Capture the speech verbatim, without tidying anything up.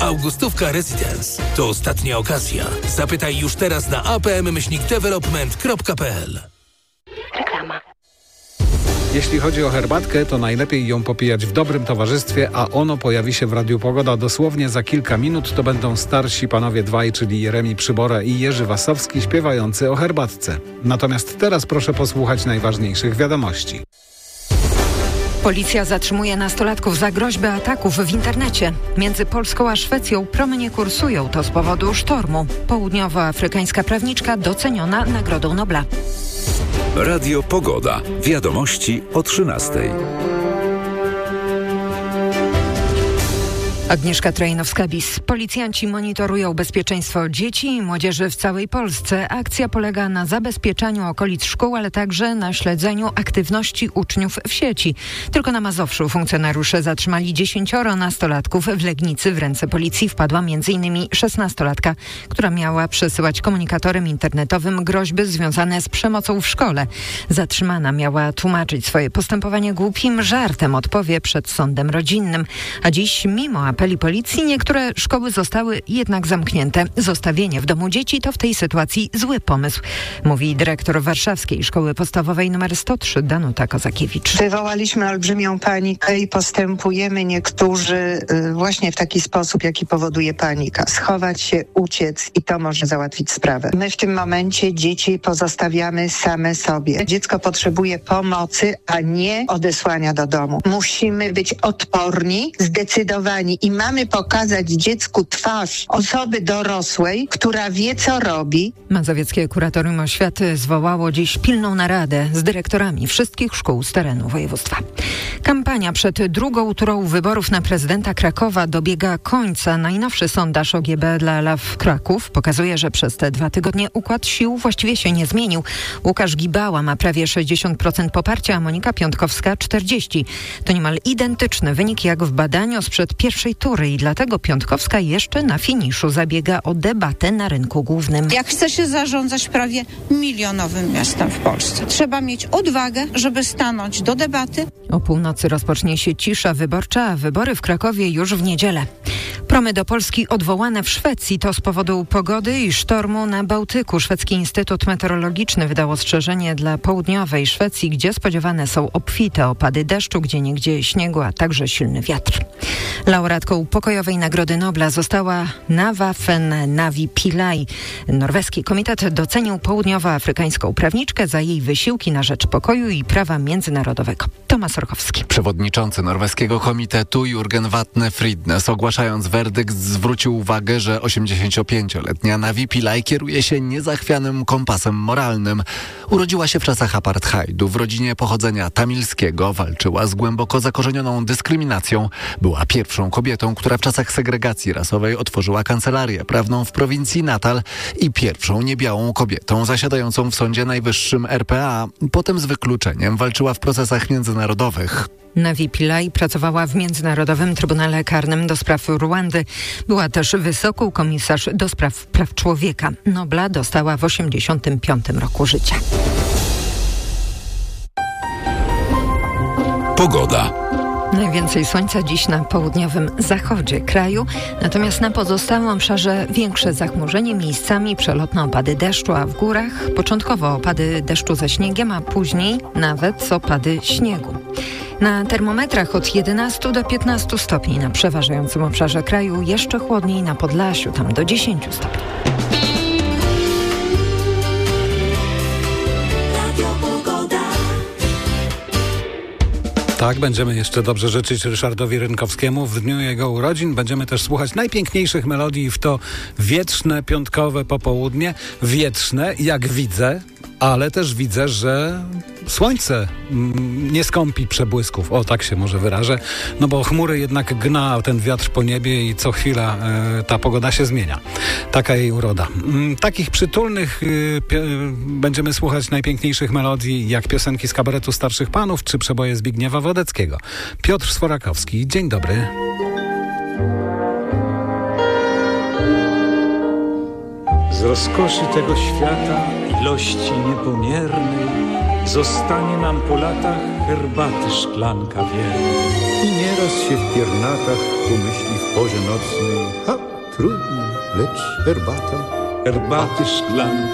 Augustówka Residence. To ostatnia okazja. Zapytaj już teraz na a p m myślnik development kropka p l. Reklama. Jeśli chodzi o herbatkę, to najlepiej ją popijać w dobrym towarzystwie, a ono pojawi się w Radiu Pogoda dosłownie za kilka minut. To będą starsi panowie dwaj, czyli Jeremi Przybora i Jerzy Wasowski, śpiewający o herbatce. Natomiast teraz proszę posłuchać najważniejszych wiadomości. Policja zatrzymuje nastolatków za groźbę ataków w internecie. Między Polską a Szwecją promy nie kursują, to z powodu sztormu. Południowoafrykańska prawniczka doceniona Nagrodą Nobla. Radio Pogoda. Wiadomości o trzynastej. Agnieszka Trajnowska-Bis. Policjanci monitorują bezpieczeństwo dzieci i młodzieży w całej Polsce. Akcja polega na zabezpieczaniu okolic szkół, ale także na śledzeniu aktywności uczniów w sieci. Tylko na Mazowszu funkcjonariusze zatrzymali dziesięcioro nastolatków. W Legnicy w ręce policji wpadła między innymi szesnastolatka, która miała przesyłać komunikatorem internetowym groźby związane z przemocą w szkole. Zatrzymana miała tłumaczyć swoje postępowanie głupim żartem, odpowie przed sądem rodzinnym. A dziś, mimo apeli policji, niektóre szkoły zostały jednak zamknięte. Zostawienie w domu dzieci to w tej sytuacji zły pomysł, mówi dyrektor Warszawskiej Szkoły Podstawowej nr sto trzy Danuta Kozakiewicz. Wywołaliśmy olbrzymią panikę i postępujemy niektórzy właśnie w taki sposób, jaki powoduje panika. Schować się, uciec i to może załatwić sprawę. My w tym momencie dzieci pozostawiamy same sobie. Dziecko potrzebuje pomocy, a nie odesłania do domu. Musimy być odporni, zdecydowani i mamy pokazać dziecku twarz osoby dorosłej, która wie, co robi. Mazowieckie Kuratorium Oświaty zwołało dziś pilną naradę z dyrektorami wszystkich szkół z terenu województwa. Kampania przed drugą turą wyborów na prezydenta Krakowa dobiega końca. Najnowszy sondaż O G B dla L A W Kraków pokazuje, że przez te dwa tygodnie układ sił właściwie się nie zmienił. Łukasz Gibała ma prawie sześćdziesiąt procent poparcia, a Monika Piątkowska czterdzieści procent. To niemal identyczny wynik jak w badaniu sprzed pierwszej tury i dlatego Piątkowska jeszcze na finiszu zabiega o debatę na rynku głównym. Jak chce się zarządzać prawie milionowym miastem w Polsce, trzeba mieć odwagę, żeby stanąć do debaty. O północy rozpocznie się cisza wyborcza, a wybory w Krakowie już w niedzielę. Promy do Polski odwołane w Szwecji to z powodu pogody i sztormu na Bałtyku. Szwedzki Instytut Meteorologiczny wydał ostrzeżenie dla południowej Szwecji, gdzie spodziewane są obfite opady deszczu, gdzieniegdzie śniegu, a także silny wiatr. Laureatką pokojowej Nagrody Nobla została Nawafen Navi Pillay. Norweski komitet docenił południowoafrykańską prawniczkę za jej wysiłki na rzecz pokoju i prawa międzynarodowego. Tomasz Orchowski. Przewodniczący norweskiego komitetu Jürgen Vatne Fridnes, ogłaszając werdykt, zwrócił uwagę, że osiemdziesięciopięcioletnia Navi Pillay kieruje się niezachwianym kompasem moralnym. Urodziła się w czasach apartheidu w rodzinie pochodzenia tamilskiego, walczyła z głęboko zakorzenioną dyskryminacją. Była pierwszą kobietą, która w czasach segregacji rasowej otworzyła kancelarię prawną w prowincji Natal i pierwszą niebiałą kobietą zasiadającą w Sądzie Najwyższym R P A. Potem z wykluczeniem walczyła w procesach międzynarodowych. Navi Pillay pracowała w Międzynarodowym Trybunale Karnym do spraw Rwandy. Była też wysoką komisarz do spraw praw człowieka. Nobla dostała w osiemdziesiątym piątym roku życia. Pogoda. Najwięcej słońca dziś na południowym zachodzie kraju, natomiast na pozostałym obszarze większe zachmurzenie, miejscami przelotne opady deszczu, a w górach początkowo opady deszczu ze śniegiem, a później nawet opady śniegu. Na termometrach od jedenastu do piętnastu stopni na przeważającym obszarze kraju, jeszcze chłodniej na Podlasiu, tam do dziesięciu stopni. Tak, będziemy jeszcze dobrze życzyć Ryszardowi Rynkowskiemu w dniu jego urodzin. Będziemy też słuchać najpiękniejszych melodii w to wietrzne, piątkowe popołudnie. Wietrzne, jak widzę, ale też widzę, że słońce nie skąpi przebłysków. O, tak się może wyrażę. No bo chmury jednak gna ten wiatr po niebie i co chwila e, ta pogoda się zmienia. Taka jej uroda. Mm, takich przytulnych y, pie, będziemy słuchać najpiękniejszych melodii, jak piosenki z kabaretu Starszych Panów, czy przeboje Zbigniewa Wodeckiego. Piotr Sworakowski, dzień dobry. Z rozkoszy tego świata, ilości niepomiernej, zostanie nam po latach herbaty szklanka wiernej. I nieraz się w piernatach pomyśli w porze nocnej: ha, trudno, lecz herbata. Herbaty szklanka.